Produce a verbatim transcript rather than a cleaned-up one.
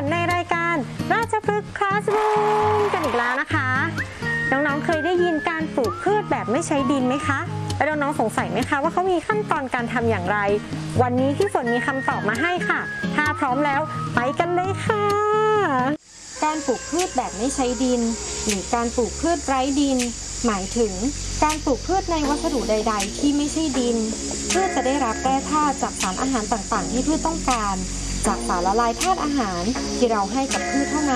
นในรายการราชพฤกษ์คลาสรูมกันอีกแล้วนะคะน้องๆเคยได้ยินการปลูกพืชแบบไม่ใช้ดินไหมคะแล้วน้องๆสงสัยไหมคะว่าเขามีขั้นตอนการทำอย่างไรวันนี้พี่ฝนมีคำตอบมาให้ค่ะถ้าพร้อมแล้วไปกันเลยค่ะการปลูกพืชแบบไม่ใช้ดินหรือการปลูกพืชไร้ดินหมายถึงการปลูกพืชในวัสดุใดๆที่ไม่ใช่ดินเพื่อจะได้รับแร่ธาตุจากสารอาหารต่างๆที่พืชต้องการจากสารละลายธาตุอาหารที่เราให้กับพืชเท่านั้น